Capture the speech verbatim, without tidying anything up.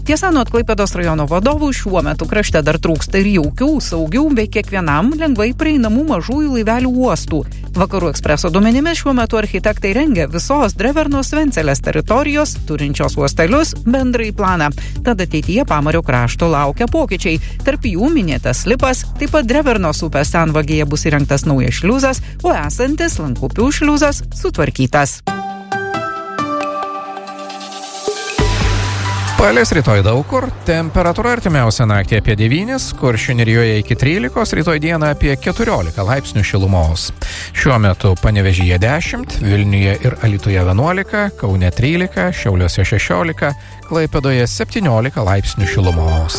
Tiesa, nuo Klaipėdos rajono vadovų šiuo metu krašte dar trūksta ir jaukių, saugių bei kiekvienam lengvai prieinamų mažųjų laivelių uostų. Vakarų ekspreso duomenimis šiuo metu architektai rengia visos Drevernos Vencelės teritorijos, turinčios uostelius, bendrai planą. Tad ateityje Pamario krašto laukia pokyčiai. Tarp jų minėtas Lipas, taip pat Drevernos upės senvagėje bus įrengtas naujas šliuzas, o esantis Lankupių šliuzas sutvarkytas. Palis rytoj daug kur, temperatūra artimiausią naktį apie devynis, Kuršių nerijoje iki trylikos, rytoj dieną apie keturiolika laipsnių šilumos. Šiuo metu Panevėžyje dešimt, Vilniuje ir Alytuje vienuolika, Kaune trylika, Šiauliuose šešiolika, Klaipėdoje septyniolika laipsnių šilumos.